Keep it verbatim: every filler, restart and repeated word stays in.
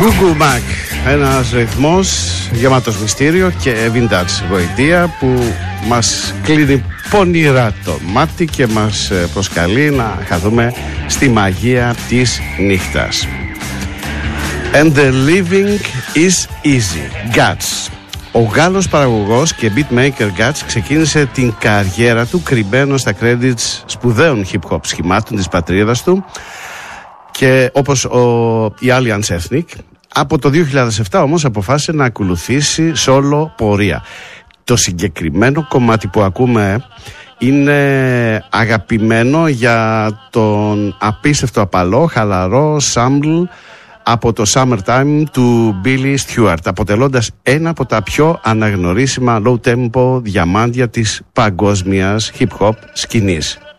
Google Mac, ένας ρυθμός γεμάτος μυστήριο και vintage γοητεία που μας κλείνει πονηρά το μάτι και μας προσκαλεί να χαθούμε στη μαγεία της νύχτας. And the living is easy. Guts. Ο Γάλλος παραγωγός και beatmaker Guts ξεκίνησε την καριέρα του κρυμμένο στα credits σπουδαίων hip-hop σχημάτων της πατρίδας του και όπως ο, η Alliance Ethnic. Από το δύο χιλιάδες επτά όμως αποφάσισε να ακολουθήσει solo πορεία. Το συγκεκριμένο κομμάτι που ακούμε είναι αγαπημένο για τον απίστευτο απαλό, χαλαρό sample από το Summertime του Billy Stewart, αποτελώντας ένα από τα πιο αναγνωρίσιμα low tempo διαμάντια της παγκόσμιας hip hop σκηνής.